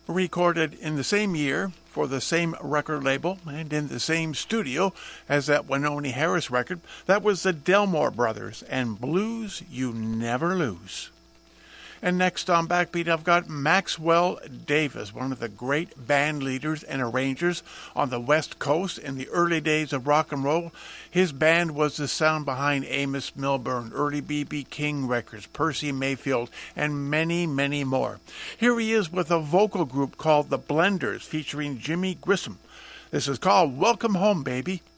recorded in the same year for the same record label and in the same studio as that Wynonie Harris record. That was the Delmore Brothers and Blues You Never Lose. And next on Backbeat, I've got Maxwell Davis, one of the great band leaders and arrangers on the West Coast in the early days of rock and roll. His band was the sound behind Amos Milburn, early B.B. King records, Percy Mayfield, and many, many more. Here he is with a vocal group called The Blenders, featuring Jimmy Grissom. This is called Welcome Home, Baby.